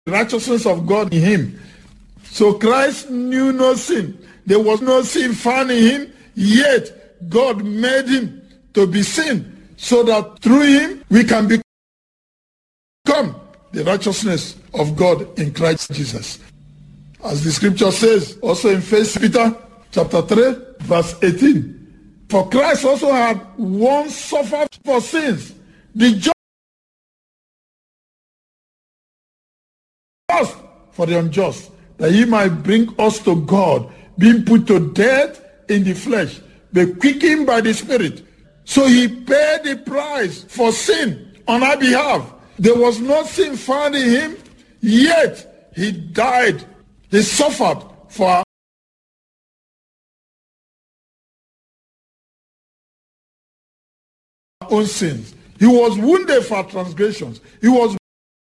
righteousness of God in him. So Christ knew no sin. There was no sin found in him, yet God made him to be sin, so that through him we can become the righteousness of God in Christ Jesus. As the scripture says, also in 1 Peter chapter 3, verse 18. For Christ also had once suffered for sins, the just for the unjust, that he might bring us to God, being put to death in the flesh, but quickened by the Spirit. So he paid the price for sin on our behalf. There was no sin found in him, yet he died. He suffered for our own sins. He was wounded for our transgressions. He was